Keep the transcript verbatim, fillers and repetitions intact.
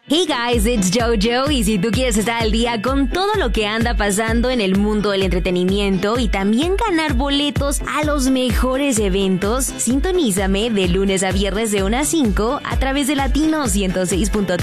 Hey guys, it's JoJo y si tú quieres estar al día con todo lo que anda pasando en el mundo del entretenimiento y también ganar boletos a los mejores eventos, sintonízame de lunes a viernes de una a cinco a través de Latino ciento seis punto tres.